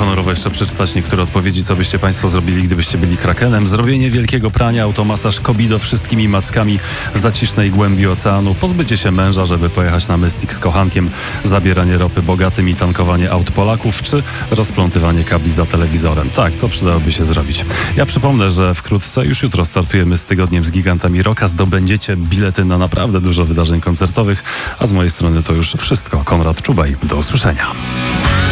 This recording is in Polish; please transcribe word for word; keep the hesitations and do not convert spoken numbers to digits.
honorowo jeszcze przeczytać niektóre odpowiedzi, co byście państwo zrobili, gdybyście byli krakenem. Zrobienie wielkiego prania, automasaż Kobido wszystkimi mackami w zacisznej głębi oceanu, pozbycie się męża, żeby pojechać na Mystic z kochankiem, zabieranie ropy bogatym i tankowanie aut Polaków, czy rozplątywanie kabli za telewizorem. Tak, to przydałoby się zrobić. Ja przypomnę, że wkrótce, już jutro startujemy z tygodniem z gigantami rocka. Zdobędziecie bilety na naprawdę dużo wydarzeń koncertowych, a z mojej strony to już wszystko. Konrad Czubaj, do usłyszenia.